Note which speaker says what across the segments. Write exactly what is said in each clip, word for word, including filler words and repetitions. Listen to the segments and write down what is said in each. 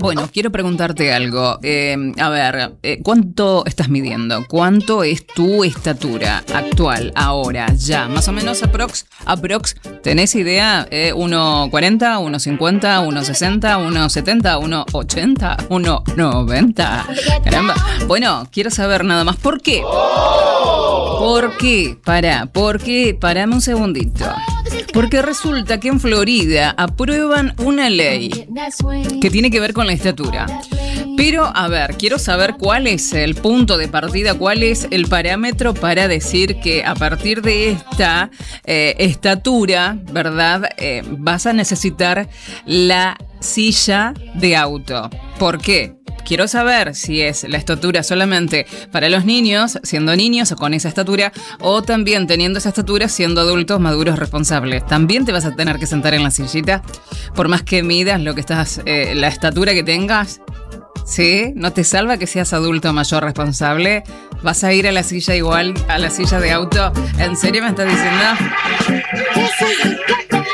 Speaker 1: Bueno, quiero preguntarte algo. Eh, a ver, eh, ¿cuánto estás midiendo? ¿Cuánto es tu estatura actual, ahora, ya? Más o menos aprox, aprox, ¿tenés idea? Eh, ¿uno cuarenta, uno cincuenta, uno sesenta, uno setenta, uno ochenta, uno noventa? Caramba. Bueno, quiero saber nada más. ¿Por qué? ¿Por qué? Pará, ¿por qué? Parame un segundito. Porque resulta que en Florida aprueban una ley que tiene que ver con la estatura. Pero, a ver, quiero saber cuál es el punto de partida, cuál es el parámetro para decir que a partir de esta eh, estatura, ¿verdad? Eh, vas a necesitar la silla de auto. ¿Por qué? Quiero saber si es la estatura solamente para los niños, siendo niños o con esa estatura, o también teniendo esa estatura siendo adultos maduros responsables. También te vas a tener que sentar en la sillita, por más que midas lo que estás, eh, la estatura que tengas. ¿Sí? ¿No te salva que seas adulto mayor responsable? ¿Vas a ir a la silla igual, a la silla de auto? ¿En serio me estás diciendo?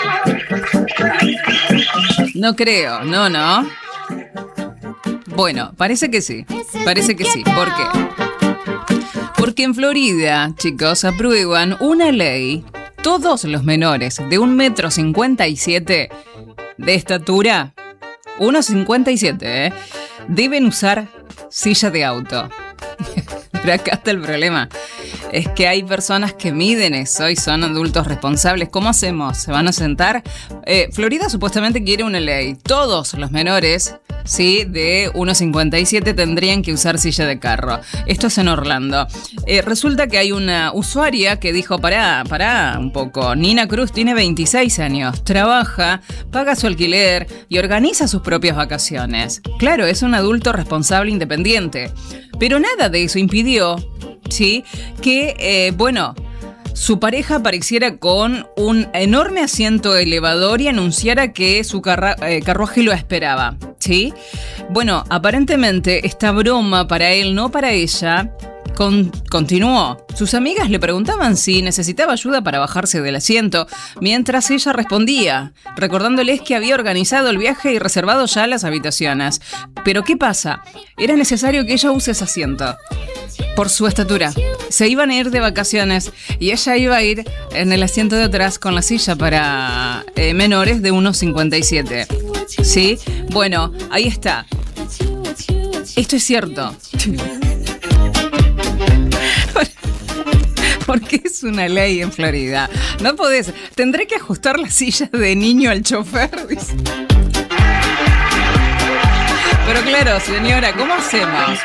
Speaker 1: No creo, no, no. Bueno, parece que sí, parece que sí. ¿Por qué? Porque en Florida, chicos, aprueban una ley. Todos los menores de un metro cincuenta y siete de estatura, uno cincuenta y siete, ¿eh? deben usar silla de auto. Pero acá está el problema. Es que hay personas que miden eso y son adultos responsables. ¿Cómo hacemos? ¿Se van a sentar? Eh, Florida supuestamente quiere una ley. Todos los menores, sí, de uno cincuenta y siete tendrían que usar silla de carro. Esto es en Orlando. Eh, resulta que hay una usuaria que dijo, pará, pará un poco. Nina Cruz tiene veintiséis años, trabaja, paga su alquiler y organiza sus propias vacaciones. Claro, es un adulto responsable independiente. Pero nada de eso impidió, sí, que, eh, bueno, su pareja apareciera con un enorme asiento elevador y anunciara que su carra- eh, carruaje lo esperaba, ¿sí? Bueno, aparentemente esta broma para él, no para ella, con- continuó. Sus amigas le preguntaban si necesitaba ayuda para bajarse del asiento, mientras ella respondía, recordándoles que había organizado el viaje y reservado ya las habitaciones. Pero ¿qué pasa? Era necesario que ella use ese asiento. Por su estatura. Se iban a ir de vacaciones y ella iba a ir en el asiento de atrás con la silla para eh, menores de uno cincuenta y siete. ¿Sí? Bueno, ahí está. Esto es cierto. Porque es una ley en Florida. No podés. Tendré que ajustar la silla de niño al chofer, dice. Pero claro, señora, ¿cómo hacemos?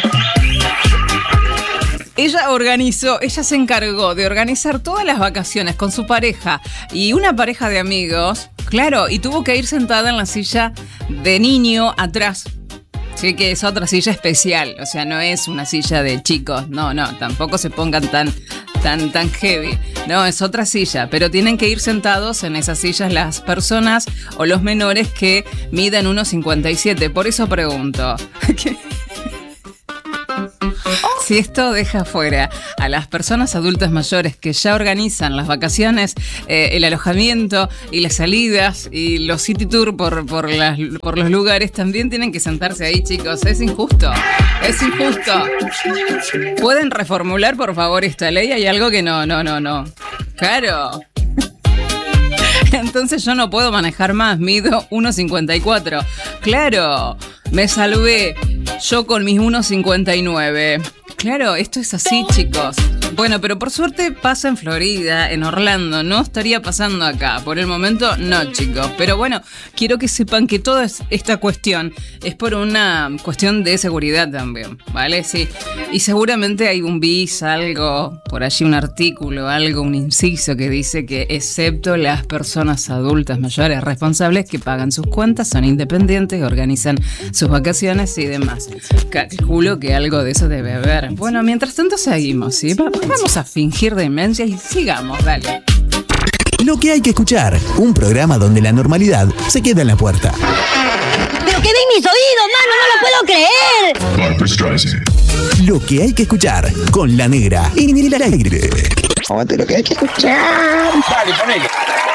Speaker 1: Ella organizó, ella se encargó de organizar todas las vacaciones con su pareja y una pareja de amigos, claro, y tuvo que ir sentada en la silla de niño atrás. Sí, que es otra silla especial, o sea, no es una silla de chicos, no, no, tampoco se pongan tan, tan, tan heavy, no, es otra silla, pero tienen que ir sentados en esas sillas las personas o los menores que miden uno cincuenta y siete, por eso pregunto, ¿qué? Si esto deja fuera a las personas adultas mayores que ya organizan las vacaciones, eh, el alojamiento y las salidas y los city tour por, por, las, por los lugares, también tienen que sentarse ahí, chicos. Es injusto, es injusto. ¿Pueden reformular, por favor, esta ley? Hay algo que no, no, no, no. Claro. Entonces yo no puedo manejar más, mido uno cincuenta y cuatro. Claro, me salvé yo con mis uno cincuenta y nueve. Claro, esto es así, chicos. Bueno, pero por suerte pasa en Florida, en Orlando. No estaría pasando acá. Por el momento, no, chicos. Pero bueno, quiero que sepan que toda esta cuestión es por una cuestión de seguridad también, ¿vale? Sí. Y seguramente hay un bis, algo, por allí un artículo, algo, un inciso que dice que excepto las personas adultas mayores responsables que pagan sus cuentas, son independientes, organizan sus vacaciones y demás. Calculo que algo de eso debe haber. Bueno, mientras tanto seguimos, ¿sí? Vamos a fingir demencia y sigamos, dale.
Speaker 2: Lo que hay que escuchar, un programa donde la normalidad se queda en la puerta.
Speaker 3: ¡Pero qué ven mis oídos, mano! ¡No lo puedo creer!
Speaker 2: Barbra Streisand. Lo que hay que escuchar, con La Negra en el aire.
Speaker 4: Aguante lo que hay que escuchar.
Speaker 5: Dale, ponele.